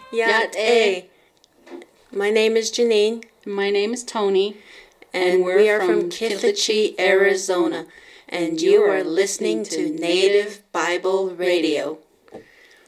Yat A. My name is Janine. My name is Tony. And we are from Kithachee, Arizona. And you are listening to Native Bible Radio.